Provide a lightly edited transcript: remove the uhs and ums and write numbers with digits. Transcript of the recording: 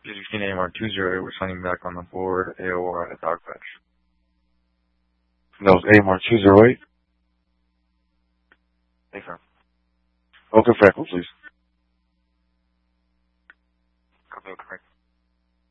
16 AMR 208, we're signing back on the board, AOR at Dog Patch. That was AMR 208. Thanks, sir. Okay, Freckle, please. Okay, correct.